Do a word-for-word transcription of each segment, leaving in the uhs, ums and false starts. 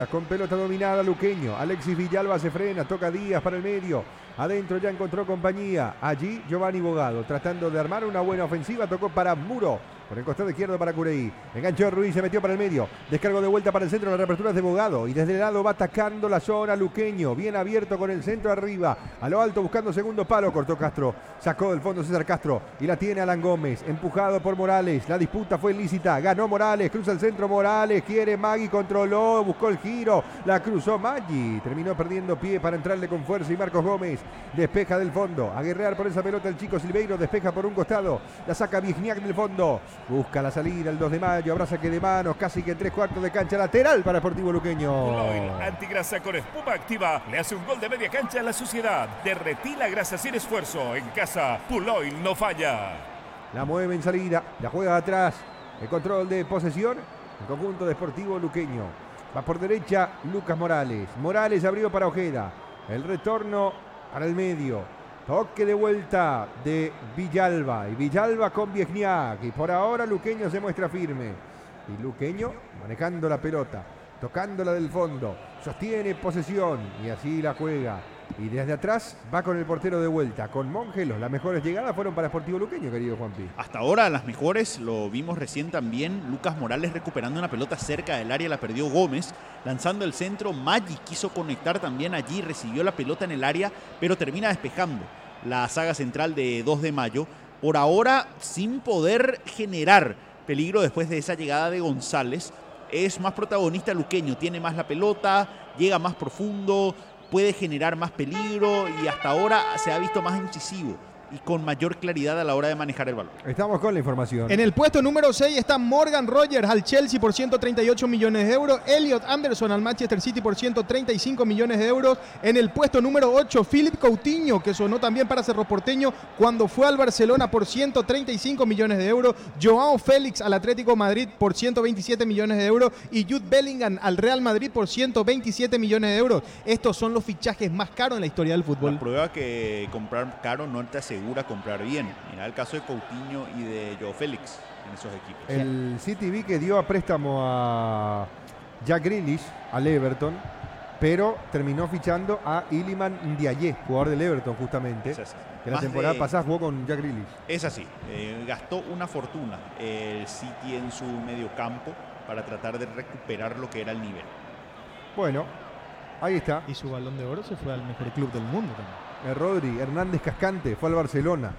Con pelota dominada Luqueño, Alexis Villalba se frena, toca Díaz para el medio, adentro ya encontró compañía, allí Giovanni Bogado tratando de armar una buena ofensiva, tocó para Muro, por el costado izquierdo para Cureí, enganchó Ruiz, se metió para el medio, descargo de vuelta para el centro, la reapertura es de Bogado y desde el lado va atacando la zona Luqueño, bien abierto con el centro arriba, a lo alto buscando segundo palo, cortó Castro, sacó del fondo César Castro y la tiene Alan Gómez, empujado por Morales, la disputa fue lícita, ganó Morales, cruza el centro Morales, quiere Maggi, controló, buscó el giro, la cruzó Maggi, terminó perdiendo pie para entrarle con fuerza y Marcos Gómez despeja del fondo, a guerrear por esa pelota el chico Silveiro, despeja por un costado, la saca Viñac del fondo, busca la salida el dos de mayo, habrá saque de manos, casi que en tres cuartos de cancha, lateral para Sportivo Luqueño. Puloil antigrasa con espuma activa le hace un gol de media cancha a la suciedad. Derretí la grasa sin esfuerzo. En casa, Puloil no falla. La mueve en salida, la juega atrás, el control de posesión, el conjunto de Sportivo Luqueño. Va por derecha Lucas Morales, Morales abrió para Ojeda, el retorno para el medio. Toque de vuelta de Villalba y Villalba con Viñac y por ahora Luqueño se muestra firme y Luqueño manejando la pelota, tocándola del fondo, sostiene posesión y así la juega y desde atrás va con el portero de vuelta, con Mongelos. Las mejores llegadas fueron para Sportivo Luqueño, querido Juanpi. Hasta ahora las mejores, lo vimos recién también, Lucas Morales recuperando una pelota cerca del área, la perdió Gómez, lanzando el centro, Maggi quiso conectar también allí, recibió la pelota en el área, pero termina despejando la saga central de dos de mayo, por ahora sin poder generar peligro después de esa llegada de González. Es más protagonista Luqueño, tiene más la pelota, llega más profundo, puede generar más peligro y hasta ahora se ha visto más incisivo y con mayor claridad a la hora de manejar el balón. Estamos con la información. En el puesto número seis está Morgan Rogers al Chelsea por ciento treinta y ocho millones de euros. Elliot Anderson al Manchester City por ciento treinta y cinco millones de euros. En el puesto número ocho, Philip Coutinho, que sonó también para Cerro Porteño cuando fue al Barcelona por ciento treinta y cinco millones de euros. Joao Félix al Atlético Madrid por ciento veintisiete millones de euros. Y Jude Bellingham al Real Madrid por ciento veintisiete millones de euros. Estos son los fichajes más caros en la historia del fútbol. La prueba que comprar caro no te asegura comprar bien. Mira el caso de Coutinho y de Joao Félix en esos equipos. El City vi que dio a préstamo a Jack Grealish al Everton, pero terminó fichando a Iliman Ndiaye, jugador del Everton justamente, Es así. que la Más temporada de- pasada jugó con Jack Grealish. Es así, eh, gastó una fortuna el City en su mediocampo para tratar de recuperar lo que era el nivel. Bueno, ahí está. Y su balón de oro se fue al mejor club del mundo también. Eh, Rodri, Hernández Cascante, fue al Barcelona.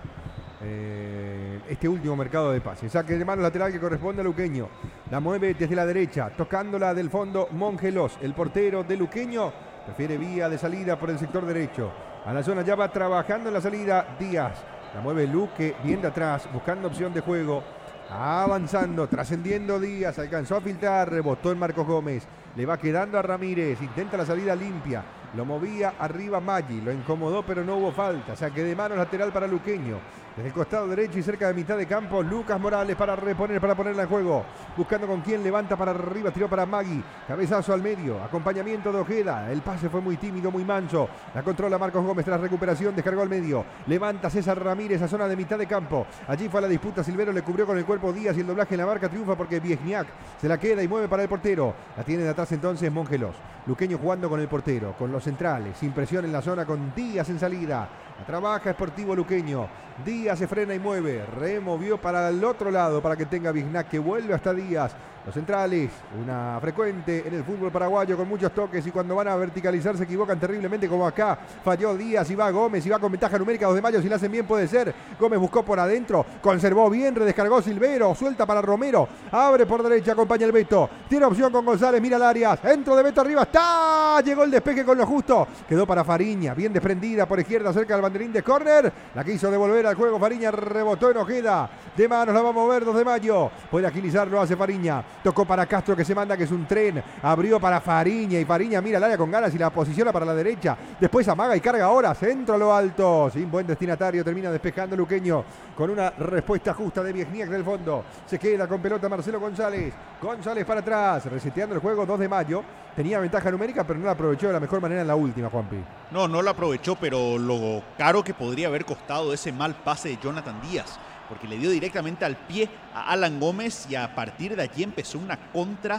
Eh, este último mercado de pase. Saque de mano lateral que corresponde a Luqueño. La mueve desde la derecha, tocándola del fondo Mongelos. El portero de Luqueño prefiere vía de salida por el sector derecho. A la zona ya va trabajando en la salida Díaz. La mueve Luque, bien de atrás, buscando opción de juego. Avanzando, trascendiendo Díaz, alcanzó a filtrar, rebotó en Marcos Gómez. Le va quedando a Ramírez, intenta la salida limpia. Lo movía arriba Maggi, lo incomodó pero no hubo falta. Saque de mano lateral para Luqueño. Desde el costado derecho y cerca de mitad de campo, Lucas Morales para reponer, para ponerla en juego. Buscando con quién, levanta para arriba, tiró para Maggi. Cabezazo al medio, acompañamiento de Ojeda. El pase fue muy tímido, muy manso. La controla Marcos Gómez tras recuperación, descargó al medio. Levanta César Ramírez a zona de mitad de campo. Allí fue a la disputa, Silvero le cubrió con el cuerpo Díaz y el doblaje en la marca triunfa porque Viñac se la queda y mueve para el portero. La tiene de atrás entonces Mongelos. Luqueño jugando con el portero, con los centrales, sin presión en la zona con Díaz en salida. La trabaja Sportivo Luqueño. Díaz se frena y mueve. Removió para el otro lado para que tenga Viñac que vuelve hasta Díaz. Los centrales, una frecuente en el fútbol paraguayo con muchos toques y cuando van a verticalizar se equivocan terriblemente como acá. Falló Díaz y va Gómez y va con ventaja numérica dos de mayo. Si la hacen bien puede ser. Gómez buscó por adentro, conservó bien, redescargó Silvero, suelta para Romero. Abre por derecha, acompaña el Beto. Tiene opción con González, mira el área. Dentro de Beto arriba está. Llegó el despeje con lo justo. Quedó para Fariña, bien desprendida por izquierda cerca del banderín de córner. La quiso devolver al juego Fariña, rebotó en Ojeda. De manos la va a mover dos de mayo. Puede agilizar, lo hace Fariña. Tocó para Castro que se manda que es un tren. Abrió para Fariña y Fariña mira el área con ganas y la posiciona para la derecha. Después amaga y carga ahora. Centro a lo alto. Sin buen destinatario termina despejando Luqueño con una respuesta justa de Viñac del fondo. Se queda con pelota Marcelo González. González para atrás. Reseteando el juego dos de mayo. Tenía ventaja numérica pero no la aprovechó de la mejor manera en la última, Juanpi. No, no lo aprovechó, pero lo caro que podría haber costado ese mal pase de Jonathan Díaz, porque le dio directamente al pie a Alan Gómez y a partir de allí empezó una contra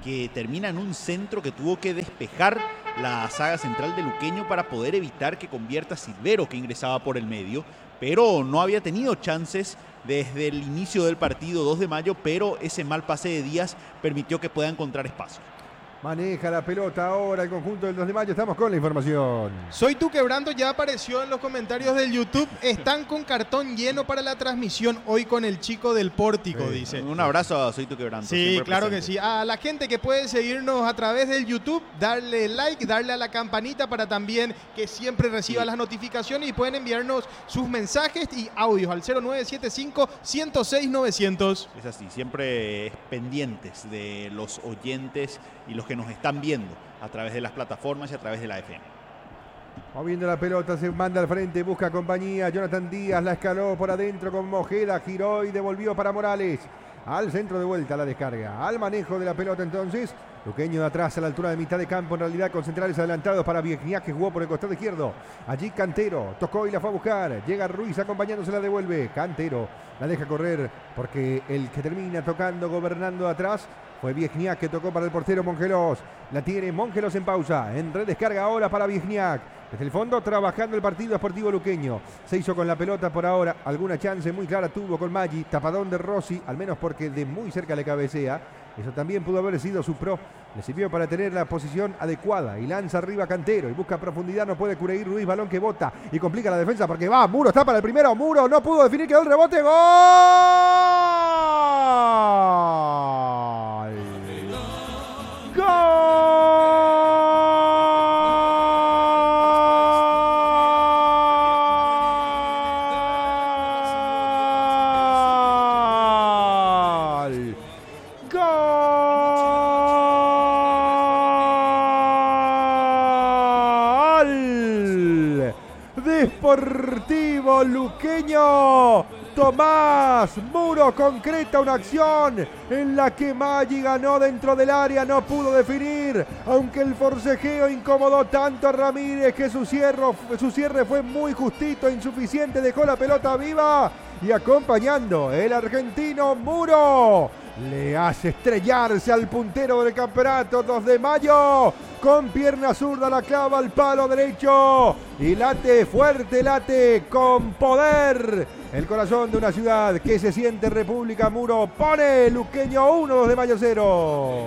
que termina en un centro que tuvo que despejar la saga central de Luqueño para poder evitar que convierta Silvero, que ingresaba por el medio, pero no había tenido chances desde el inicio del partido dos de mayo, pero ese mal pase de Díaz permitió que pueda encontrar espacio. Maneja la pelota ahora el conjunto del dos de mayo. Estamos con la información. Soy tú quebrando, ya apareció en los comentarios del YouTube. Están con cartón lleno para la transmisión hoy con el chico del pórtico, Sí. dice. Un abrazo a Soy tu quebrando. Sí, claro presente. que sí. A la gente que puede seguirnos a través del YouTube, darle like, darle a la campanita para también que siempre reciba Sí. las notificaciones y pueden enviarnos sus mensajes y audios al cero nueve siete cinco, uno cero seis, novecientos. Es así, siempre pendientes de los oyentes y los que nos están viendo a través de las plataformas y a través de la F M. Moviendo la pelota, se manda al frente, busca compañía. Jonathan Díaz la escaló por adentro con Mojeda, giró y devolvió para Morales. Al centro de vuelta la descarga, al manejo de la pelota entonces. Luqueño de atrás a la altura de mitad de campo, en realidad con centrales adelantados para Viegniac, que jugó por el costado izquierdo. Allí Cantero, tocó y la fue a buscar. Llega Ruiz acompañándose, la devuelve. Cantero la deja correr porque el que termina tocando, gobernando de atrás, fue Viegniac, que tocó para el portero Mongelos. La tiene Mongelos en pausa. En redescarga ahora para Viegniac. Desde el fondo trabajando el partido Sportivo Luqueño. Se hizo con la pelota por ahora. Alguna chance muy clara tuvo con Maggi. Tapadón de Rossi, al menos porque de muy cerca le cabecea. Eso también pudo haber sido su pro. Le sirvió para tener la posición adecuada. Y lanza arriba Cantero. Y busca profundidad. No puede Cureir Ruiz. Balón que bota. Y complica la defensa porque va. Muro está para el primero. Muro no pudo definir. Quedó el rebote. ¡Gol! Deportivo Luqueño. Tomás Muro concreta una acción en la que Maggi ganó dentro del área, no pudo definir, aunque el forcejeo incomodó tanto a Ramírez que su cierre, su cierre fue muy justito, insuficiente, dejó la pelota viva y acompañando el argentino Muro le hace estrellarse al puntero del campeonato. Dos de mayo, con pierna zurda la clava al palo derecho y late fuerte, late con poder. El corazón de una ciudad que se siente república. Muro pone Luqueño uno, dos de mayo cero.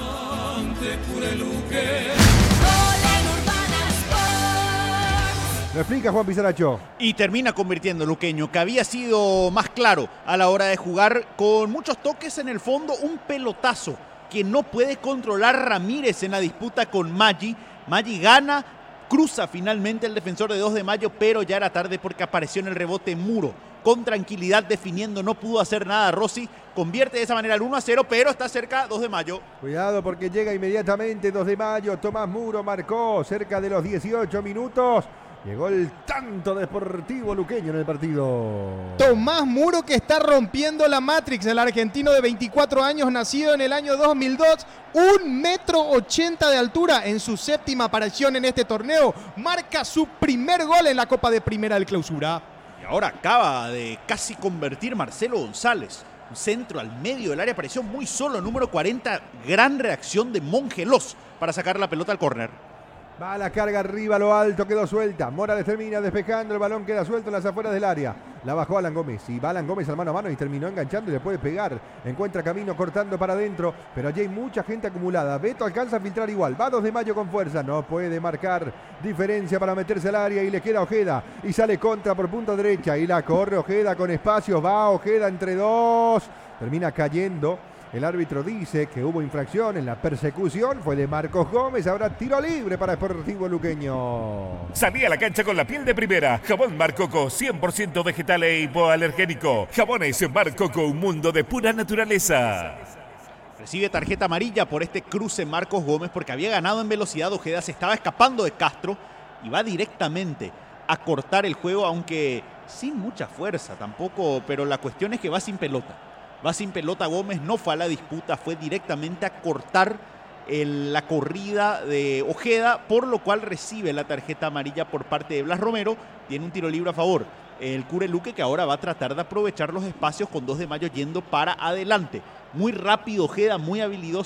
Lo explica Juan Pizarracho. Y termina convirtiendo Luqueño, que había sido más claro a la hora de jugar, con muchos toques en el fondo, un pelotazo que no puede controlar Ramírez en la disputa con Maggi. Maggi gana, cruza finalmente el defensor de dos de mayo, pero ya era tarde porque apareció en el rebote Muro. Con tranquilidad definiendo, no pudo hacer nada Rossi, convierte de esa manera el uno a cero, pero está cerca dos de mayo. Cuidado porque llega inmediatamente dos de mayo, Tomás Muro marcó cerca de los dieciocho minutos. Llegó el tanto Deportivo Luqueño en el partido. Tomás Muro, que está rompiendo la Matrix, el argentino de veinticuatro años, nacido en el año dos mil dos, un metro ochenta de altura. En su séptima aparición en este torneo, marca su primer gol en la Copa de Primera del Clausura. Y ahora acaba de casi convertir Marcelo González. Un centro al medio del área, apareció muy solo, número cuarenta. Gran reacción de Mongelos para sacar la pelota al córner. Va a la carga arriba, a lo alto, quedó suelta. Morales termina despejando, el balón queda suelto en las afueras del área. La bajó Alan Gómez y va Alan Gómez al mano a mano y terminó enganchando y le puede pegar. Encuentra camino cortando para adentro, pero allí hay mucha gente acumulada. Beto alcanza a filtrar igual, va dos de mayo con fuerza, no puede marcar diferencia para meterse al área y le queda Ojeda. Y sale contra por punta derecha y la corre Ojeda con espacios, va Ojeda entre dos. Termina cayendo. El árbitro dice que hubo infracción en la persecución, fue de Marcos Gómez, ahora tiro libre para Sportivo Luqueño. Salí a la cancha con la piel de primera. Jabón Mar Coco, cien por ciento vegetal e hipoalergénico. Jabones Mar Coco, un mundo de pura naturaleza. Recibe tarjeta amarilla por este cruce Marcos Gómez porque había ganado en velocidad. Ojeda se estaba escapando de Castro y va directamente a cortar el juego, aunque sin mucha fuerza tampoco, pero la cuestión es que va sin pelota. Va sin pelota Gómez, no fue a la disputa, fue directamente a cortar el, la corrida de Ojeda, por lo cual recibe la tarjeta amarilla por parte de Blas Romero. Tiene un tiro libre a favor el Cure Luque, que ahora va a tratar de aprovechar los espacios con dos de mayo yendo para adelante. Muy rápido Ojeda, muy habilidoso,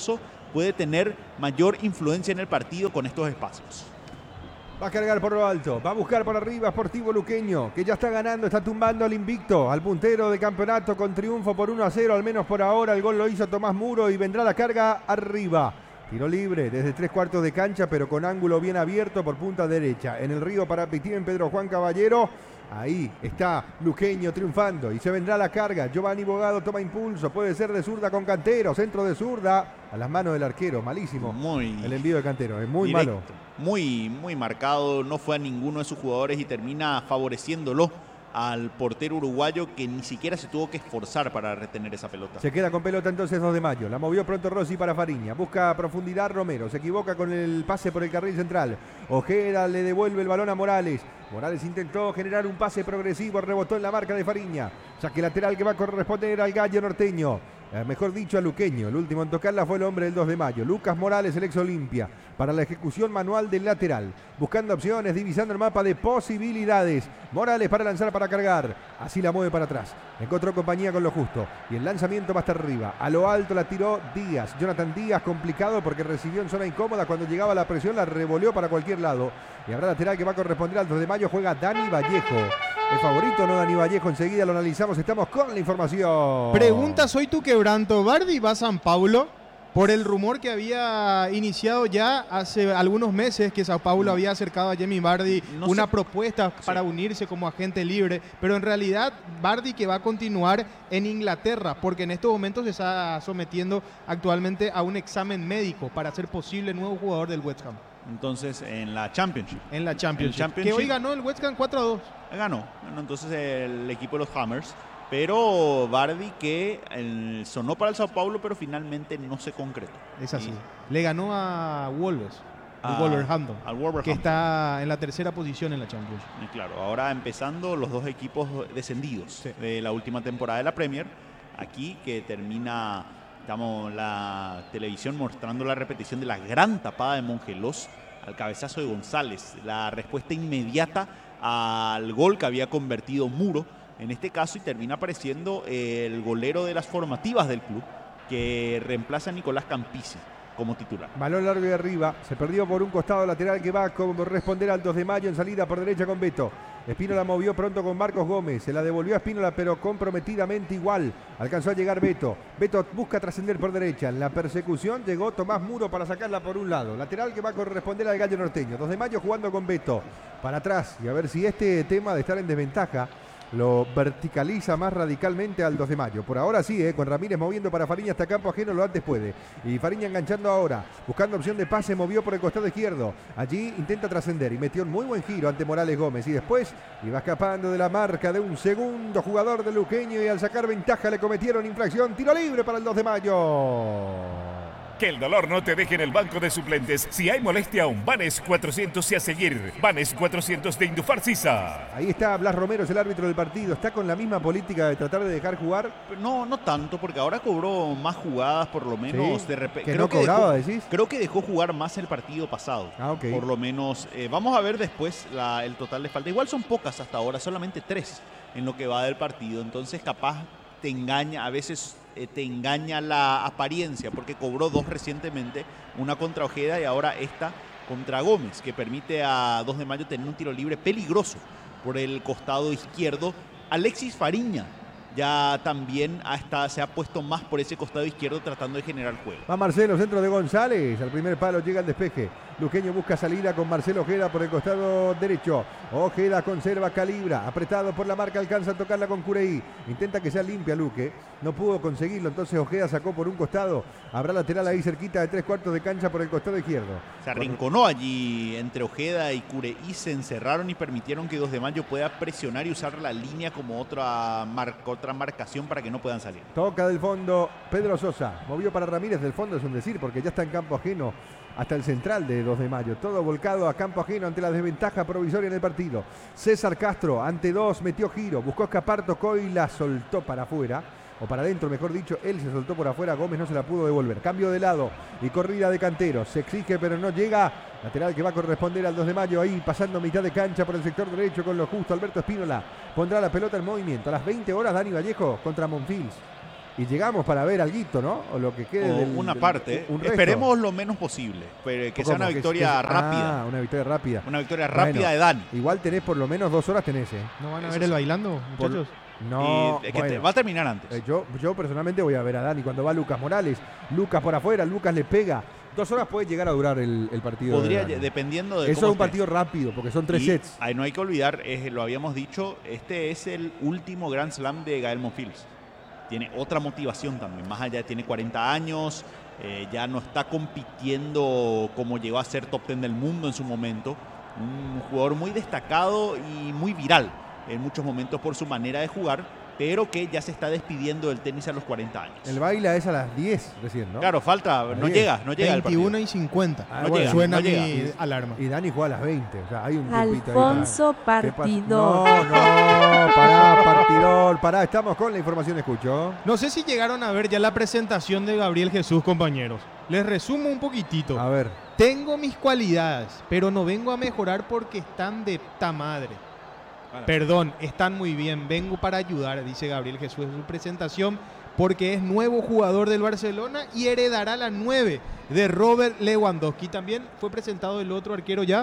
puede tener mayor influencia en el partido con estos espacios. Va a cargar por lo alto, va a buscar por arriba Sportivo Luqueño, que ya está ganando, está tumbando al invicto, al puntero de campeonato con triunfo por uno a cero, al menos por ahora. El gol lo hizo Tomás Muro y vendrá la carga arriba. Tiro libre desde tres cuartos de cancha, pero con ángulo bien abierto por punta derecha. En el río para Pitín, Pedro Juan Caballero. Ahí está Luqueño triunfando y se vendrá la carga. Giovanni Bogado toma impulso, puede ser de zurda con Cantero, centro de zurda a las manos del arquero, malísimo. Muy el envío de Cantero, es muy directo, malo. Muy, muy marcado, no fue a ninguno de sus jugadores y termina favoreciéndolo al portero uruguayo, que ni siquiera se tuvo que esforzar para retener esa pelota. Se queda con pelota entonces dos de mayo. La movió pronto Rossi para Fariña. Busca profundidad Romero. Se equivoca con el pase por el carril central. Ojeda le devuelve el balón a Morales. Morales intentó generar un pase progresivo. Rebotó en la marca de Fariña. Saque lateral que va a corresponder al gallo norteño. Eh, mejor dicho, a Luqueño. El último en tocarla fue el hombre del dos de mayo. Lucas Morales, el ex Olimpia. Para la ejecución manual del lateral. Buscando opciones, divisando el mapa de posibilidades. Morales para lanzar, para cargar. Así la mueve para atrás. Encontró compañía con lo justo. Y el lanzamiento va hasta arriba. A lo alto la tiró Díaz. Jonathan Díaz, complicado porque recibió en zona incómoda. Cuando llegaba la presión la revoleó para cualquier lado. Y habrá lateral que va a corresponder al dos de mayo. Juega Dani Vallejo. El favorito, no Dani Vallejo. Enseguida lo analizamos. Estamos con la información. Pregunta, ¿soy tu quebranto? ¿Bardi va a San Paulo? Por el rumor que había iniciado ya hace algunos meses que Sao Paulo había acercado a Jamie Vardy No una sé. propuesta para Sí. unirse como agente libre, pero en realidad Vardy que va a continuar en Inglaterra, porque en estos momentos se está sometiendo actualmente a un examen médico para ser posible nuevo jugador del West Ham Entonces, en la Championship. en la Championship, El Championship. que hoy ganó el West Ham cuatro a dos. Ganó. Ganó entonces el equipo de los Hammers. Pero Vardy que eh, sonó para el Sao Paulo, pero finalmente no se concretó. Es así. Y Le ganó a Wolves, el a- Wolverhampton, al Wolverhampton. que está en la tercera posición en la Championship. Y claro, ahora empezando los dos equipos descendidos Sí. de la última temporada de la Premier. Aquí que termina, digamos, la televisión mostrando la repetición de la gran tapada de Mongelos al cabezazo de González. La respuesta inmediata al gol que había convertido Muro en este caso, y termina apareciendo el golero de las formativas del club, que reemplaza a Nicolás Campisi como titular. Balón largo y arriba. Se perdió por un costado lateral que va a corresponder al dos de mayo en salida por derecha con Beto. Espínola movió pronto con Marcos Gómez. Se la devolvió a Espínola, pero comprometidamente igual. Alcanzó a llegar Beto. Beto busca trascender por derecha. En la persecución llegó Tomás Muro para sacarla por un lado. Lateral que va a corresponder al gallo norteño. dos de mayo jugando con Beto. Para atrás. Y a ver si este tema de estar en desventaja lo verticaliza más radicalmente al dos de mayo. Por ahora sí, eh, con Ramírez moviendo para Fariña hasta campo ajeno lo antes puede. Y Fariña enganchando ahora, buscando opción de pase, movió por el costado izquierdo. Allí intenta trascender y metió un muy buen giro ante Morales Gómez. Y después iba escapando de la marca de un segundo jugador de Luqueño y al sacar ventaja le cometieron infracción. Tiro libre para el dos de mayo. Que el dolor no te deje en el banco de suplentes. Si hay molestia, un Vanes cuatrocientos y a seguir. Vanes cuatrocientos de Indufar Sisa. Ahí está Blas Romero, es el árbitro del partido. Está con la misma política de tratar de dejar jugar. No, no tanto, porque ahora cobró más jugadas, por lo menos Sí, de repente. que no cobraba, decís. Creo que dejó jugar más el partido pasado. Ah, ok. Por lo menos. eh, vamos a ver después la- el total de falta. Igual son pocas hasta ahora, solamente tres en lo que va del partido. Entonces, capaz te engaña, a veces eh, te engaña la apariencia, porque cobró dos recientemente, una contra Ojeda y ahora esta contra Gómez, que permite a dos de mayo tener un tiro libre peligroso por el costado izquierdo. Alexis Fariña ya también ha estado- se ha puesto más por ese costado izquierdo tratando de generar juego. Va Marcelo, centro de González. Al primer palo llega el despeje. Luqueño busca salida con Marcelo Ojeda por el costado derecho. Ojeda conserva, calibra. Apretado por la marca, alcanza a tocarla con Cureí. Intenta que sea limpia Luque. No pudo conseguirlo, entonces Ojeda sacó por un costado. Habrá lateral ahí cerquita de tres cuartos de cancha por el costado izquierdo. Se arrinconó allí entre Ojeda y Cureí, se encerraron y permitieron que dos de mayo pueda presionar y usar la línea como otra, mar- otra marcación para que no puedan salir. Toca del fondo Pedro Sosa. Movió para Ramírez del fondo, es un decir, porque ya está en campo ajeno hasta el central de dos de mayo. Todo volcado a campo ajeno ante la desventaja provisoria en el partido. César Castro ante dos, metió giro, buscó escapar, tocó y la soltó para afuera. O para adentro, mejor dicho, él se soltó por afuera, Gómez no se la pudo devolver. Cambio de lado y corrida de Cantero. Se exige pero no llega. Lateral que va a corresponder al dos de mayo, ahí pasando mitad de cancha por el sector derecho con lo justo. Alberto Espínola pondrá la pelota en movimiento. A las veinte horas Dani Vallejo contra Monfils. y llegamos para ver alguito, ¿no? O lo que quede. O del, una del, parte. un resto. Esperemos lo menos posible, pero que sea una Que- victoria que- rápida. Ah, una victoria rápida. Una victoria rápida Bueno, de Dani. Igual tenés por lo menos dos horas, tenés, ¿eh? ¿No van a Eso ver el sí. bailando, Por- muchachos? No, Y es que bueno. te- va a terminar antes. Eh, yo, yo personalmente voy a ver a Dani cuando va Lucas Morales. Lucas por afuera, Lucas le pega. Dos horas puede llegar a durar el, el partido. Podría, de Dani. dependiendo de Eso es cómo un partido rápido, porque son tres Y sets. ahí no hay que olvidar, es- lo habíamos dicho, este es el último Grand Slam de Gael Monfils. Tiene otra motivación también, más allá, tiene cuarenta años, eh, ya no está compitiendo como llegó a ser top ten del mundo en su momento. Un jugador muy destacado y muy viral en muchos momentos por su manera de jugar, pero que ya se está despidiendo del tenis a los cuarenta años. El baile es a las diez recién, ¿no? Claro, falta, no Ahí es. llega, no llega el partido. veintiuno y cincuenta. Ah, No bueno, llega, Suena no llega. mi alarma. Y Dani juega a las veinte. O sea, hay un tiempito ahí para- Alfonso ¿Qué pasa? Partidor. No, no, pará, partidor, pará. Estamos con la información, escucho. No sé si llegaron a ver ya la presentación de Gabriel Jesús, compañeros. Les resumo un poquitito. A ver. Tengo mis cualidades, pero no vengo a mejorar porque están de ta madre. Perdón, están muy bien. Vengo para ayudar, dice Gabriel Jesús en su presentación, porque es nuevo jugador del Barcelona y heredará la nueve de Robert Lewandowski. También fue presentado el otro arquero ya,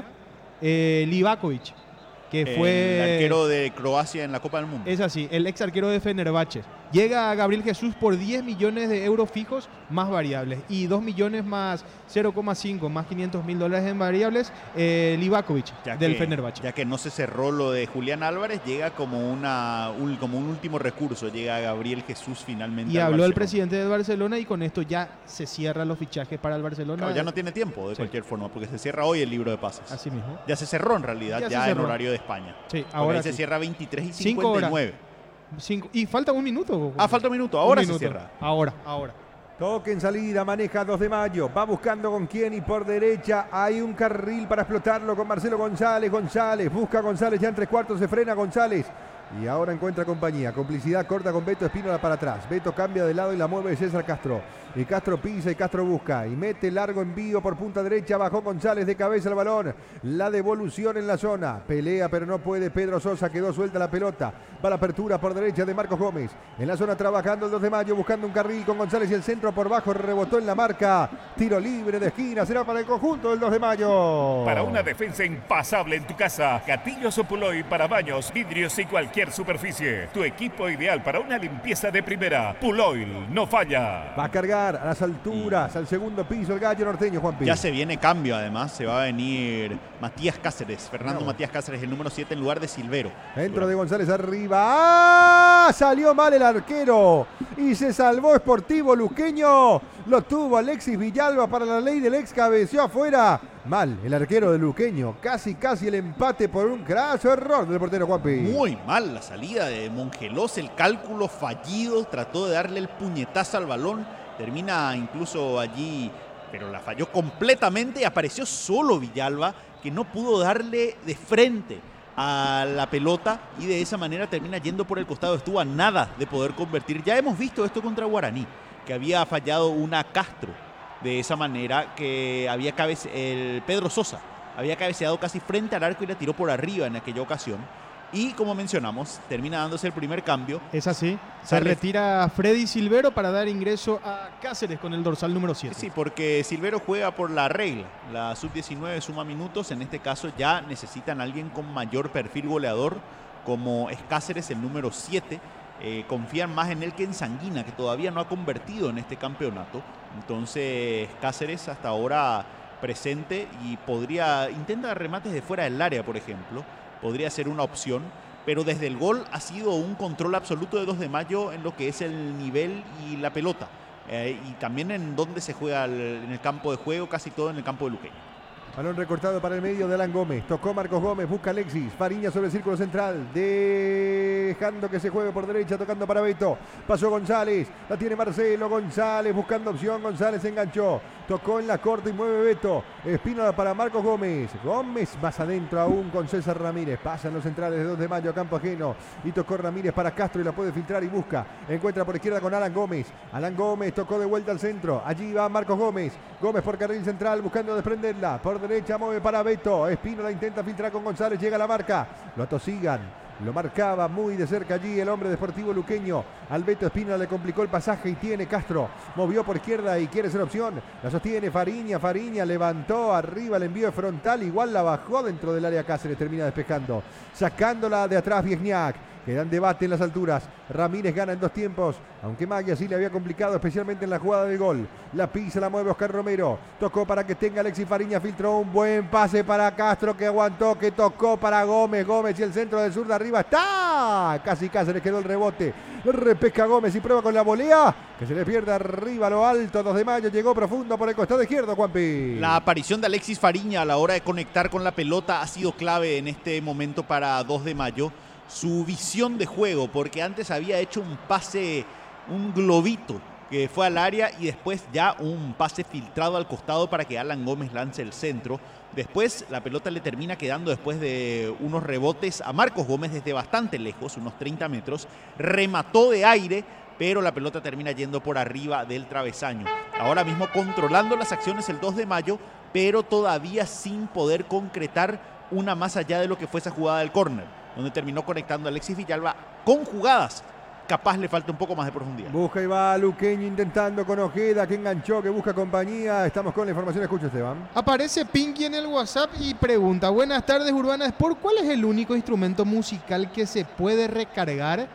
eh, Livakovic, que fue... El arquero de Croacia en la Copa del Mundo. Es así, el ex arquero de Fenerbahce. Llega a Gabriel Jesús por diez millones de euros fijos más variables y dos millones más cero coma cinco más quinientos mil dólares en variables, eh, Livakovic Ya del que, Fenerbahce. Ya que no se cerró lo de Julián Álvarez, llega como, una, un, como un último recurso, llega Gabriel Jesús finalmente. Y al habló el Barcelona. presidente del Barcelona y con esto ya se cierran los fichajes para el Barcelona. Claro, ya no tiene tiempo de Sí. cualquier forma, porque se cierra hoy el libro de pases. Así mismo. Ya se cerró en realidad, Ya ya, se en cerró. horario de España. Sí, Porque ahora ahí se sí. cierra veintitrés y Cinco horas. cincuenta y nueve. Cinco- y falta un minuto. Ah, falta un minuto, Un ahora minuto. se cierra. Ahora, ahora. Toque en salida, maneja dos de mayo. Va buscando con quién y por derecha hay un carril para explotarlo con Marcelo González. González busca a González ya en tres cuartos, se frena González. Y ahora encuentra compañía. Complicidad corta con Beto Espínola para atrás. Beto cambia de lado y la mueve César Castro. Y Castro pisa y Castro busca. Y mete largo envío por punta derecha. Bajó González de cabeza el balón. La devolución en la zona. Pelea pero no puede. Pedro Sosa quedó suelta la pelota. Va la apertura por derecha de Marcos Gómez. En la zona trabajando el dos de mayo. Buscando un carril con González y el centro por bajo. Rebotó en la marca. Tiro libre de esquina. Será para el conjunto del dos de mayo. Para una defensa impasable en tu casa, Gatillos Opuloy para baños, vidrios y cualquier superficie. Tu equipo ideal para una limpieza de primera. Puloil no falla. Va a cargar a las alturas, al segundo piso, el gallo norteño, Juan Pi. Ya se viene cambio además, se va a venir Matías Cáceres, Fernando No. Matías Cáceres, el número siete en lugar de Silvero. Dentro de González arriba. ¡Ah! Salió mal el arquero. Y se salvó Sportivo Luqueño. Lo tuvo Alexis Villalba para la ley del ex. Cabeció afuera. Mal el arquero de Luqueño. Casi, casi el empate por un craso error del portero Juan Pi. Muy mal la salida de Mongelos, el cálculo fallido, trató de darle el puñetazo al balón, termina incluso allí, pero la falló completamente y apareció solo Villalba, que no pudo darle de frente a la pelota y de esa manera termina yendo por el costado. Estuvo a nada de poder convertir. Ya hemos visto esto contra Guaraní, que había fallado una Castro de esa manera, que había cabece el Pedro Sosa había cabeceado casi frente al arco y la tiró por arriba en aquella ocasión. Y como mencionamos, termina dándose el primer cambio. Es así. Se Sale- retira Freddy Silvero para dar ingreso a Cáceres con el dorsal número siete. Sí, porque Silvero juega por la regla. La sub diecinueve suma minutos. En este caso ya necesitan a alguien con mayor perfil goleador, como es Cáceres, el número siete. Eh, confían más en él que en Sanguina, que todavía no ha convertido en este campeonato. Entonces Cáceres hasta ahora presente y podría, intenta remates de fuera del área, por ejemplo. Podría ser una opción. Pero desde el gol ha sido un control absoluto de dos de mayo en lo que es el nivel y la pelota. Eh, y también en donde se juega el- en el campo de juego, casi todo en el campo de Luqueño. Balón recortado para el medio de Alan Gómez. Tocó Marcos Gómez, busca Alexis. Fariña sobre el círculo central. Dejando que se juegue por derecha, tocando para Beto. Pasó González. La tiene Marcelo González. Buscando opción. González se enganchó. Tocó en la corta y mueve Beto. Espínola para Marcos Gómez. Gómez más adentro aún con César Ramírez. Pasan los centrales de dos de mayo a campo ajeno. Y tocó Ramírez para Castro y la puede filtrar y busca. Encuentra por izquierda con Alan Gómez. Alan Gómez tocó de vuelta al centro. Allí va Marcos Gómez. Gómez por carril central buscando desprenderla. Por derecha mueve para Beto. Espínola intenta filtrar con González. Llega a la marca. Lo atosigan. Lo marcaba muy de cerca allí el hombre de Sportivo Luqueño. Alberto Espina le complicó el pasaje y tiene Castro. Movió por izquierda y quiere ser opción. La sostiene Fariña. Fariña levantó arriba el envío de frontal. Igual la bajó dentro del área. Cáceres termina despejando. Sacándola de atrás Viesniak. Queda en debate en las alturas. Ramírez gana en dos tiempos. Aunque Maggia sí le había complicado, especialmente en la jugada del gol. La pisa, la mueve Oscar Romero. Tocó para que tenga Alexis Fariña. Filtró un buen pase para Castro, que aguantó, que tocó para Gómez. Gómez y el centro del sur de arriba está. Casi Cáceres quedó el rebote. Repesca Gómez y prueba con la volea. Que se le pierde arriba a lo alto. dos de mayo. Llegó profundo por el costado izquierdo, Juanpi. La aparición de Alexis Fariña a la hora de conectar con la pelota ha sido clave en este momento para dos de mayo. Su visión de juego, porque antes había hecho un pase, un globito que fue al área y después ya un pase filtrado al costado para que Alan Gómez lance el centro. Después la pelota le termina quedando después de unos rebotes a Marcos Gómez desde bastante lejos, unos treinta metros. Remató de aire, pero la pelota termina yendo por arriba del travesaño. Ahora mismo controlando las acciones el dos de mayo, pero todavía sin poder concretar una más allá de lo que fue esa jugada del córner, donde terminó conectando a Alexis Villalba con jugadas. Capaz le falta un poco más de profundidad. Busca y va Luqueño intentando con Ojeda, que enganchó, que busca compañía. Estamos con la información, escucha Esteban. Aparece Pinky en el WhatsApp y pregunta: buenas tardes, Urbana Sport, ¿cuál es el único instrumento musical que se puede recargar?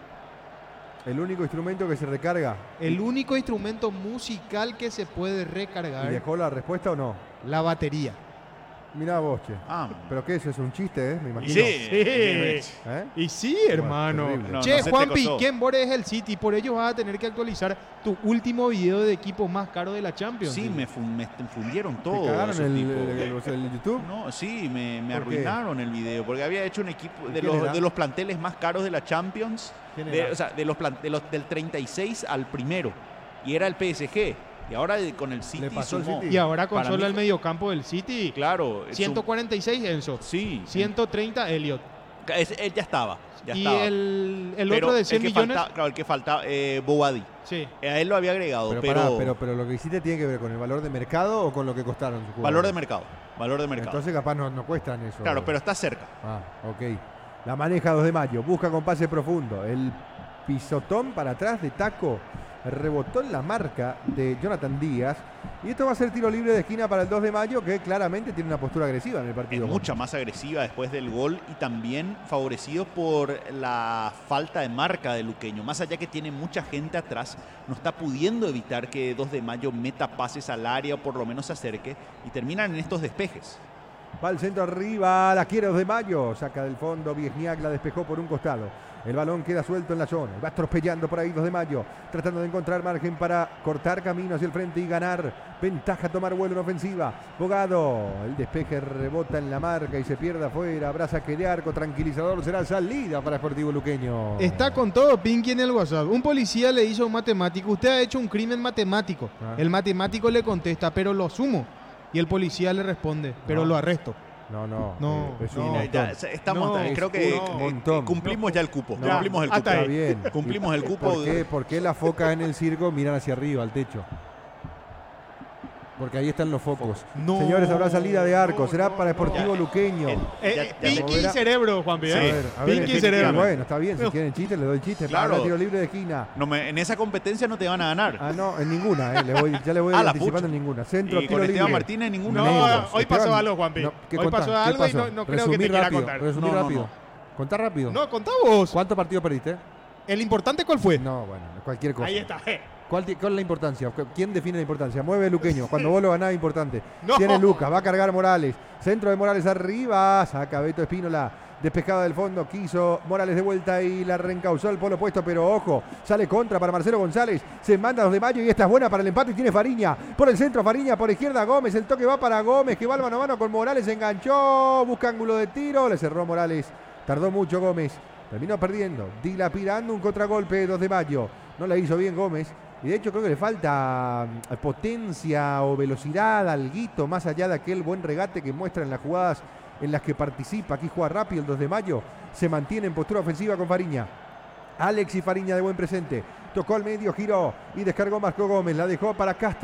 El único instrumento que se recarga. El único instrumento musical que se puede ¿Y recargar. dejó la respuesta o no? La batería. Mirá vos, che. Ah, ¿Pero qué es? ¿Es un chiste, eh? Me imagino. sí. ¿Eh? Y sí, hermano. terrible. No, che, no se te Juanpi, costó. Ken Bore es el City, por ello vas a tener que actualizar tu último video de equipo más caro de la Champions. Sí, me, fun- me fundieron ¿Te todo. cagaron esos el, tipos. el- el- el YouTube? No, sí, me, me ¿Por qué? arruinaron el video, porque había hecho un equipo ¿Y de quién los, era? de los planteles más caros de la Champions, ¿Quién de- era? o sea, de los, plan- de los del treinta y seis al primero, y era el P S G, y ahora de- con el City Le pasó el sumó- City. Y ahora con Para solo mí el fue- mediocampo del City, Claro, es ciento un- cuarenta y seis Enzo, sí, ciento treinta Elliot. es- él ya estaba, ya Y estaba. el, el Pero otro de cien el que millones. falta- claro, el que falta, eh, Bobadí. Sí. A él lo había agregado, Pero, pero, pará, pero, pero lo que hiciste tiene que ver con el valor de mercado o con lo que costaron sus jugadores. valor de mercado, valor de mercado. Entonces capaz no, no cuestan eso. Claro, pero está cerca. Ah, ok. La maneja dos de mayo. Busca con pase profundo. El pisotón para atrás de Taco rebotó en la marca de Jonathan Díaz. Y esto va a ser tiro libre de esquina para el dos de mayo, que claramente tiene una postura agresiva en el Es partido. mucha más agresiva después del gol y también favorecido por la falta de marca de Luqueño. Más allá que tiene mucha gente atrás, no está pudiendo evitar que dos de mayo meta pases al área o por lo menos se acerque y terminan en estos despejes. Va al centro arriba, la quiere dos de mayo. Saca del fondo, Viesniak la despejó por un costado. El balón queda suelto en la zona. Va atropellando por ahí dos de mayo. Tratando de encontrar margen para cortar camino hacia el frente y ganar. Ventaja, tomar vuelo en ofensiva. Bogado. El despeje rebota en la marca y se pierde afuera. Abraza que de arco. Tranquilizador. Será salida para Sportivo Luqueño. Está con todo Pinky en el WhatsApp. Un policía le dice a un matemático: usted ha hecho un crimen matemático. Ah. El matemático le contesta: pero lo asumo. Y el policía le responde: pero No. lo arresto. No, no. No, eh, es no. un Ya, montón. ya, estamos, No, creo es que un eh, montón. cumplimos ya el cupo. No. Cumplimos el cupo. Hasta ahí. Está bien. Cumplimos el cupo. ¿Por qué, ¿Por qué las focas en el circo miran hacia arriba, al techo? Porque ahí están los focos. No, Señores, habrá salida de arco. no, Será no, para no. Sportivo Luqueño. Eh, Eh, Ya- eh, ya Pinky te- y cerebro, Juanpi. Sí. A ¿eh? ver, a ver. Pinky y definitivamente. cerebro. Bueno, está bien. Si No. quieren chiste, le doy chiste. Claro. Para tiro libre de esquina. No me- en esa competencia no te van a ganar. Ah, no, en ninguna. Eh. Le voy, ya le voy Ah, la anticipando pucha. en ninguna. Centro, Y tiro con libre. Esteban Martínez ninguno. No, Menos. hoy pasó Esteban, algo, Juanpi. ¿qué Hoy contás? pasó ¿Qué algo y pasó? no, no creo que Resumí te quiera rápido, contar. Resumí No, no, rápido. no. Contá rápido. No, contá vos. ¿Cuántos partidos perdiste? El importante, ¿cuál fue? No, bueno, cualquier cosa. Ahí está. eh. ¿Cuál, ti- ¿Cuál es la importancia? ¿Quién define la importancia? Mueve Luqueño. Cuando vos lo ganás, importante. No. Tiene Lucas, va a cargar Morales. Centro de Morales arriba. Saca Beto Espínola. Despejada del fondo. Quiso Morales de vuelta y la reencausó el polo opuesto. Pero ojo, sale contra para Marcelo González. Se manda a dos de mayo y esta es buena para el empate. Y tiene Fariña. Por el centro, Fariña. Por izquierda, Gómez. El toque va para Gómez, que va al mano a mano con Morales. Enganchó. Busca ángulo de tiro. Le cerró Morales. Tardó mucho Gómez. Terminó perdiendo. Dilapidando un contragolpe. dos de mayo. No la hizo bien Gómez. Y de hecho creo que le falta mm, potencia o velocidad, alguito, más allá de aquel buen regate que muestra en las jugadas en las que participa. Aquí juega rápido el dos de mayo. Se mantiene en postura ofensiva con Fariña. Alexis Fariña de buen presente. Tocó al medio, giró y descargó Marco Gómez. La dejó para Castro.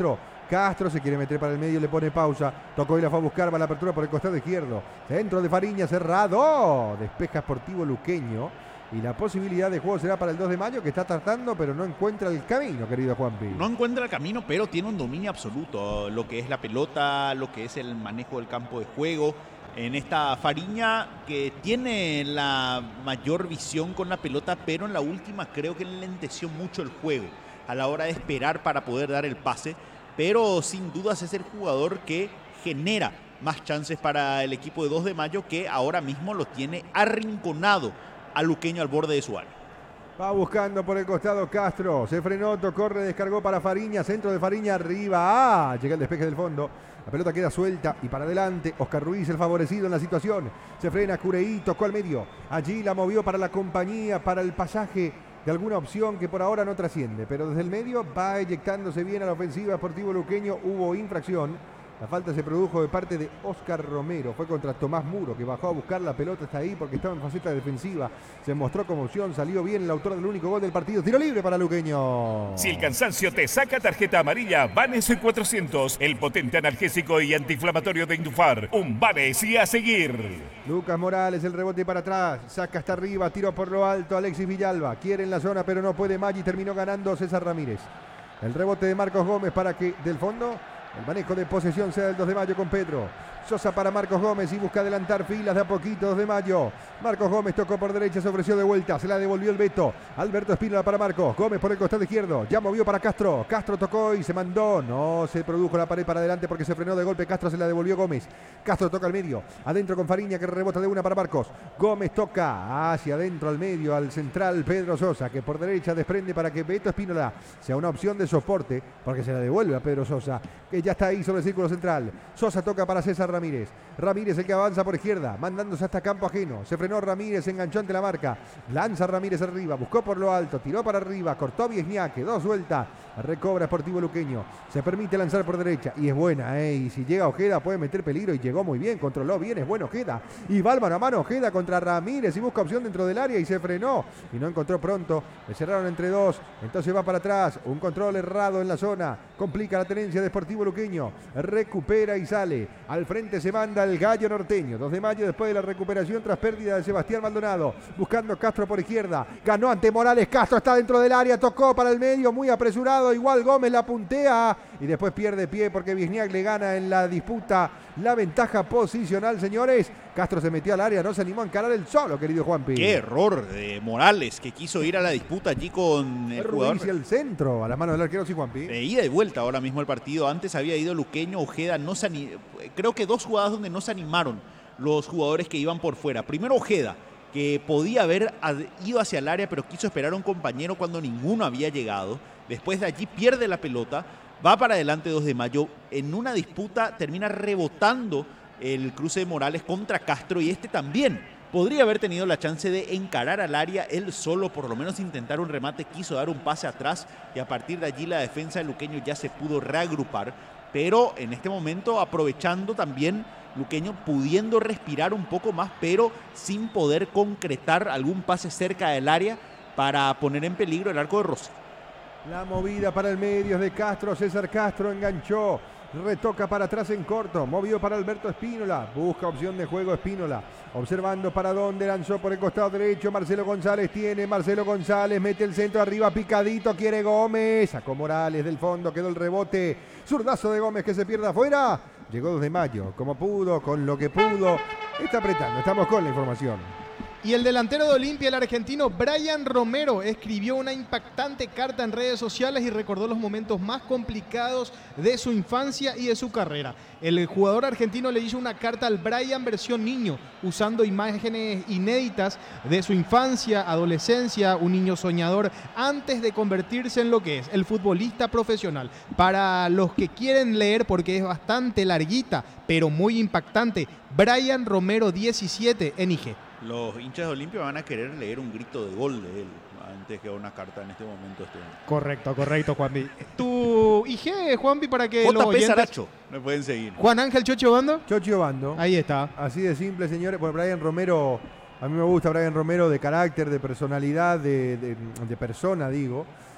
Castro se quiere meter para el medio, le pone pausa. Tocó y la fue a buscar, va la apertura por el costado izquierdo. Centro de Fariña, cerrado. Despeja Sportivo Luqueño. Y la posibilidad de juego será para el dos de mayo, que está tratando, pero no encuentra el camino, querido Juanpi. No encuentra el camino, pero tiene un dominio absoluto. Lo que es la pelota, lo que es el manejo del campo de juego. En esta Fariña, que tiene la mayor visión con la pelota, pero en la última creo que le lenteció mucho el juego a la hora de esperar para poder dar el pase. Pero sin dudas es el jugador que genera más chances para el equipo de dos de mayo, que ahora mismo lo tiene arrinconado a Luqueño al borde de su área. Va buscando por el costado Castro. Se frenó, corre, descargó para Fariña. Centro de Fariña arriba. Ah, llega el despeje del fondo. La pelota queda suelta y para adelante. Oscar Ruiz, el favorecido en la situación. Se frena Cureí, tocó al medio. Allí la movió para la compañía, para el pasaje de alguna opción que por ahora no trasciende. Pero desde el medio va eyectándose bien a la ofensiva. Sportivo Luqueño, hubo infracción. La falta se produjo de parte de Oscar Romero. Fue contra Tomás Muro, que bajó a buscar la pelota. Está ahí porque estaba en faceta defensiva. Se mostró como opción. Salió bien el autor del único gol del partido. Tiro libre para Luqueño. Si el cansancio te saca tarjeta amarilla, Vanes cuatrocientos. El potente analgésico y antiinflamatorio de Indufar. Un Vanes y a seguir. Lucas Morales, el rebote para atrás. Saca hasta arriba. Tiro por lo alto. Alexis Villalba. Quiere en la zona, pero no puede. Maggi terminó ganando César Ramírez. El rebote de Marcos Gómez para que del fondo el manejo de posesión sea del dos de mayo con Pedro. Sosa para Marcos Gómez y busca adelantar filas de a poquito, dos de mayo. Marcos Gómez tocó por derecha, se ofreció de vuelta, se la devolvió el Beto. Alberto Espínola para Marcos. Gómez por el costado izquierdo, ya movió para Castro. Castro tocó y se mandó. No se produjo la pared para adelante porque se frenó de golpe. Castro se la devolvió Gómez. Castro toca al medio, adentro con Fariña que rebota de una para Marcos. Gómez toca hacia adentro al medio, al central Pedro Sosa, que por derecha desprende para que Beto Espínola sea una opción de soporte, porque se la devuelve a Pedro Sosa, que ya está ahí sobre el círculo central. Sosa toca para César Ramírez. Ramírez el que avanza por izquierda, mandándose hasta campo ajeno. Se frenó Ramírez, enganchó ante la marca. Lanza Ramírez arriba, buscó por lo alto, tiró para arriba, cortó a Viesñá, quedó suelta. Recobra Sportivo Luqueño. Se permite lanzar por derecha y es buena, ¿eh? Y si llega Ojeda puede meter peligro y llegó muy bien, controló bien, es bueno Ojeda. Y va al mano a mano Ojeda contra Ramírez y busca opción dentro del área y se frenó. Y no encontró pronto, le cerraron entre dos, entonces va para atrás. Un control errado en la zona, complica la tenencia de Sportivo Luqueño. Recupera y sale. Al frente se manda el Gallo Norteño. dos de mayo después de la recuperación tras pérdida de Sebastián Maldonado. Buscando Castro por izquierda. Ganó ante Morales. Castro está dentro del área. Tocó para el medio. Muy apresurado. Igual Gómez la puntea. Y después pierde pie porque Viesñac le gana en la disputa la ventaja posicional, señores. Castro se metió al área. No se animó a encarar el solo, querido Juanpi. Qué error de Morales, que quiso ir a la disputa allí con el jugador. Ruiz y el centro a las manos del arquero, sí, Juanpi. De ida y vuelta ahora mismo el partido. Antes había ido Luqueño, Ojeda. No se ani- Creo que dos jugadas donde no se animaron los jugadores que iban por fuera. Primero Ojeda, que podía haber ido hacia el área, pero quiso esperar a un compañero cuando ninguno había llegado. Después de allí pierde la pelota, va para adelante dos de mayo. En una disputa termina rebotando el cruce de Morales contra Castro y este también podría haber tenido la chance de encarar al área él solo, por lo menos intentar un remate. Quiso dar un pase atrás y a partir de allí la defensa de Luqueño ya se pudo reagrupar. Pero en este momento aprovechando también Luqueño, pudiendo respirar un poco más, pero sin poder concretar algún pase cerca del área para poner en peligro el arco de Rossi. La movida para el medio es de Castro. César Castro enganchó. Retoca para atrás en corto. Movió para Alberto Espínola. Busca opción de juego Espínola. Observando para dónde lanzó por el costado derecho. Marcelo González tiene. Marcelo González mete el centro arriba. Picadito. Quiere Gómez. Sacó Morales del fondo. Quedó el rebote. Zurdazo de Gómez que se pierde afuera. Llegó dos de mayo. Como pudo. Con lo que pudo. Está apretando. Estamos con la información. Y el delantero de Olimpia, el argentino Brian Romero, escribió una impactante carta en redes sociales y recordó los momentos más complicados de su infancia y de su carrera. El jugador argentino le hizo una carta al Brian versión niño, usando imágenes inéditas de su infancia, adolescencia, un niño soñador, antes de convertirse en lo que es, el futbolista profesional. Para los que quieren leer, porque es bastante larguita, pero muy impactante, Brian Romero diecisiete en I G. Los hinchas de Olimpia van a querer leer un grito de gol de él antes que una carta en este momento. Este... Correcto, correcto, Juanpi. Tu I G, Juanpi, para que los J P oyentes... Saracho, me pueden seguir. Juan Ángel Chocho Bando. Chocho Bando. Ahí está. Así de simple, señores. Bueno, Brian Romero, a mí me gusta Brian Romero de carácter, de personalidad, de, de, de persona, digo.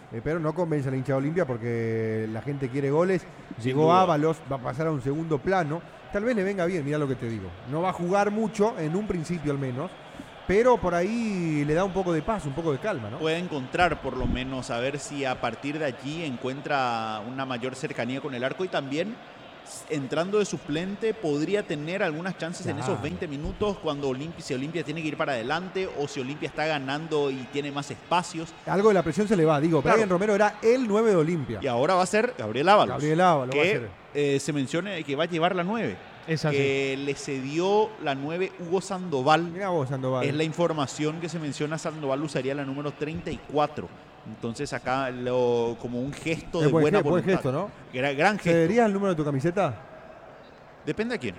eh, pero no convence a la hincha de Olimpia porque la gente quiere goles. Sin Llegó duda. Ábalos, va a pasar a un segundo plano. Tal vez le venga bien, mirá lo que te digo. No va a jugar mucho, en un principio al menos, pero por ahí le da un poco de paz, un poco de calma, ¿no? Puede encontrar por lo menos, a ver si a partir de allí encuentra una mayor cercanía con el arco y también entrando de suplente podría tener algunas chances Claro. en esos veinte minutos cuando Olimpia, si Olimpia tiene que ir para adelante o si Olimpia está ganando y tiene más espacios. Algo de la presión se le va, digo, Claro. Brian Romero era el nueve de Olimpia. Y ahora va a ser Gabriel Ábalos. Gabriel Ábalos va a que ser. eh, se menciona que va a llevar la nueve. Exacto. Que le cedió la nueve Hugo Sandoval. Mirá vos, Sandoval. Es la información que se menciona. Sandoval usaría la número treinta y cuatro. Entonces acá lo, como un gesto Es de buen buena ge- buen voluntad. gesto, ¿no? Gran, gran gesto. ¿Cederías el número de tu camiseta? Depende a quién.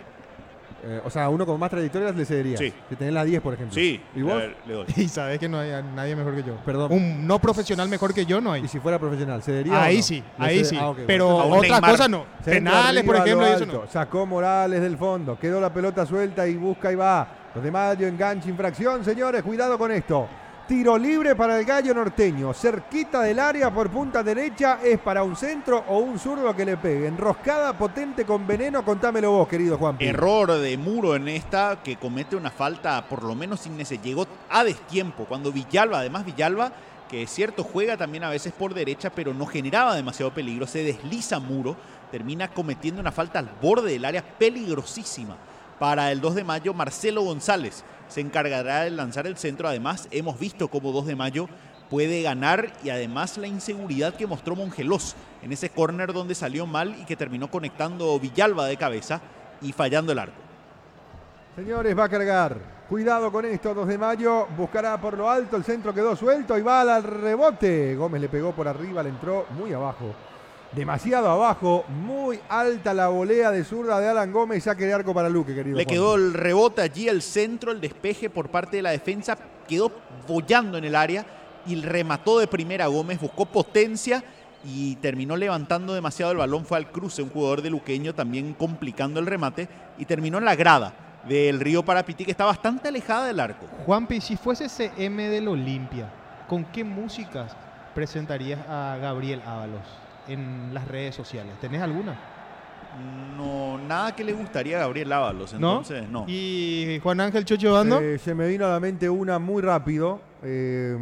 Eh, o sea, a uno con más trayectorias le cederías. Sí. Si tenés la diez, por ejemplo. Sí. ¿Y vos? le- le doy. Y sabes que no hay a nadie mejor que yo. Perdón. Un no profesional mejor que yo no hay. ¿Y si fuera profesional, cederías? Ahí o no? sí, Le ahí cede- sí. Ah, ok, Pero bueno. A un otra Neymar. cosa no. Centro Penales, por arriba, ejemplo, lo y eso alto. no. Sacó Morales del fondo. Quedó la pelota suelta y busca y va. Los de Mayo, enganche, infracción. Señores, cuidado con esto. Tiro libre para el Gallo Norteño. Cerquita del área por punta derecha. Es para un centro o un zurdo que le pegue. Enroscada potente con veneno. Contámelo vos, querido Juanpi. Error de Muro en esta, que comete una falta, por lo menos sin ese. Llegó a destiempo. Cuando Villalba, además Villalba, que es cierto, juega también a veces por derecha, pero no generaba demasiado peligro. Se desliza Muro. Termina cometiendo una falta al borde del área peligrosísima. Para el dos de mayo, Marcelo González se encargará de lanzar el centro. Además, hemos visto cómo dos de mayo puede ganar y además la inseguridad que mostró Mongelos en ese córner donde salió mal y que terminó conectando Villalba de cabeza y fallando el arco. Señores, va a cargar. Cuidado con esto, dos de mayo. Buscará por lo alto. El centro quedó suelto y va al rebote. Gómez le pegó por arriba, le entró muy abajo. Demasiado abajo, muy alta la volea de zurda de Alan Gómez. Saque de arco para Luque, querido. Le Juan. quedó el rebote allí, el centro, el despeje por parte de la defensa. Quedó bollando en el área y remató de primera Gómez. Buscó potencia y terminó levantando demasiado el balón. Fue al cruce un jugador de Luqueño también complicando el remate y terminó en la grada del Río Parapití, que está bastante alejada del arco. Juanpi, si fuese C M del Olimpia, ¿con qué músicas presentarías a Gabriel Ábalos en las redes sociales? ¿Tenés alguna? No, nada que le gustaría a Gabriel Ábalos, entonces no. ¿Y Juan Ángel Chocho Bando? Eh, se me vino a la mente una muy rápido. eh,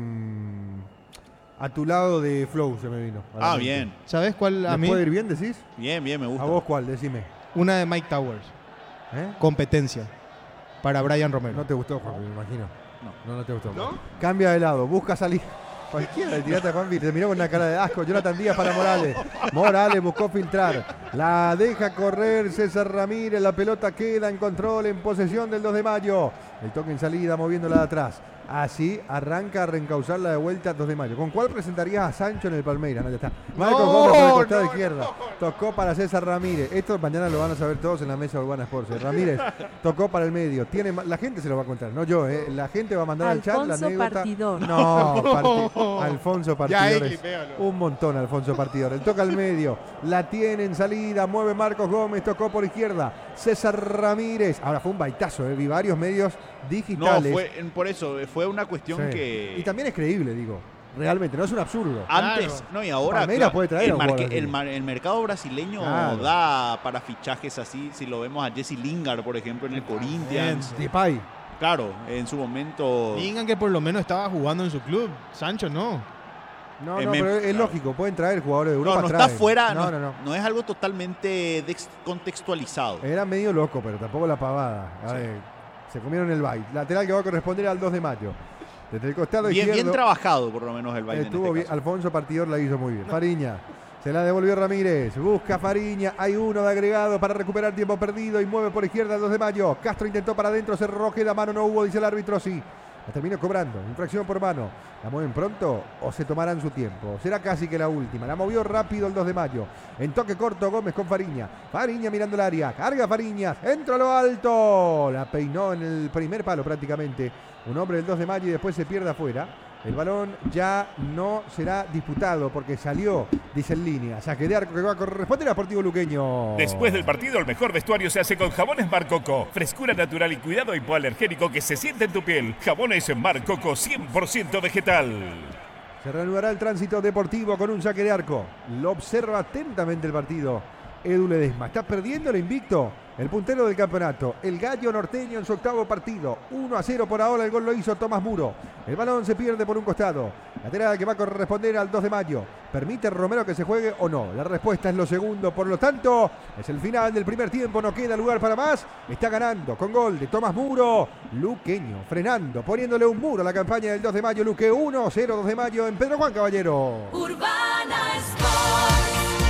a tu lado de Flow se me vino. a la Ah, mente. bien, ¿Sabes cuál a ¿Les mí? puede ir bien, decís? bien, bien, me gusta. ¿A vos cuál? Decime. Una de Mike Towers. ¿Eh? Competencia. Para Brian Romero. No te gustó, Juan, me imagino. No. No, no te gustó. ¿No? Cambia de lado, busca salir. Cualquiera le tiraste a Juanpi, te miró con una cara de asco. Jonathan Díaz para Morales. Morales buscó filtrar. La deja correr César Ramírez. La pelota queda en control, en posesión del dos de mayo. El toque en salida, moviéndola de atrás. Así arranca a reencauzarla de vuelta dos de mayo. ¿Con cuál presentarías a Sancho en el Palmeiras? No, ya está. Marcos No, Gómez por el costado no, izquierdo. no, Tocó para César Ramírez. Esto mañana lo van a saber todos en la mesa Urbana Sports. Ramírez tocó para el medio. Tiene, ma- la gente se lo va a contar, no yo. Eh. La gente va a mandar al chat la Alfonso anécdota. Partidor. No, Parti- Alfonso Partidor. Ya, es Egli, véalo. un montón Alfonso Partidor. El toca al medio. La tiene en salida. Mueve Marcos Gómez. Tocó por izquierda. César Ramírez. Ahora fue un baitazo. Eh. Vi varios medios No, digitales. fue, por eso, fue una cuestión Sí. que... Y también es creíble, digo. Realmente, no es un absurdo. Antes, Claro. no, y ahora Palmeiras claro, puede traer a el, un marque- jugador así. el mar- el mercado brasileño Claro. da para fichajes así. Si lo vemos a Jesse Lingard, por ejemplo, en el Corinthians. Depay. Claro, en su momento. Digan que por lo menos estaba jugando en su club. Sancho no. No, Eh, no, me- pero es claro. lógico. Pueden traer jugadores de No, Europa. no está traen. fuera, No, no, no, no. no es algo totalmente descontextualizado. Era medio loco, pero tampoco la pavada. A Sí. ver, se comieron el bait. Lateral que va a corresponder al dos de mayo. Desde el costado Bien, izquierdo. bien trabajado, por lo menos, el baile. Estuvo en bien. este caso. Alfonso Partidor la hizo muy bien. Fariña. Se la devolvió Ramírez. Busca Fariña. Hay uno de agregado para recuperar tiempo perdido. Y mueve por izquierda el dos de mayo. Castro intentó para adentro. Cerró. Queda mano. No hubo, dice el árbitro. Sí. La terminó cobrando. Infracción por mano. ¿La mueven pronto o se tomarán su tiempo? Será casi que la última. La movió rápido el dos de mayo. En toque corto Gómez con Fariña. Fariña mirando el área. Carga Fariña. Entra a lo alto. La peinó en el primer palo prácticamente. Un hombre del dos de mayo y después se pierde afuera. El balón ya no será disputado porque salió, dice en línea. Saque de arco que va a corresponder a Sportivo Luqueño. Después del partido, el mejor vestuario se hace con jabones Mar Coco. Frescura natural y cuidado hipoalergénico que se siente en tu piel. Jabones Mar Coco cien por ciento vegetal. Se reanudará el tránsito deportivo con un saque de arco. Lo observa atentamente el partido Edu Ledesma. Está perdiendo el invicto, el puntero del campeonato, el gallo norteño en su octavo partido. uno a cero por ahora, el gol lo hizo Tomás Muro. El balón se pierde por un costado. Lateral que va a corresponder al dos de mayo. ¿Permite Romero que se juegue o no? La respuesta es lo segundo, por lo tanto, es el final del primer tiempo, no queda lugar para más. Está ganando con gol de Tomás Muro. Luqueño frenando, poniéndole un muro a la campaña del dos de mayo. Luque uno a cero, dos de mayo en Pedro Juan Caballero. Urbana Sport.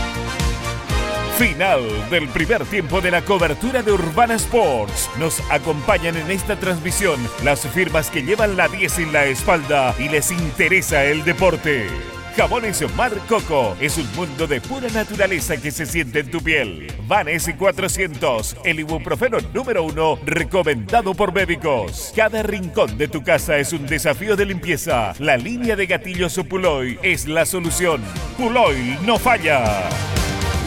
Final del primer tiempo de la cobertura de Urbana Sports. Nos acompañan en esta transmisión las firmas que llevan la diez en la espalda y les interesa el deporte. Jabones Mar Coco es un mundo de pura naturaleza que se siente en tu piel. Vanes cuatrocientos, el ibuprofeno número uno recomendado por médicos. Cada rincón de tu casa es un desafío de limpieza. La línea de gatillos Puloy es la solución. Puloy no falla.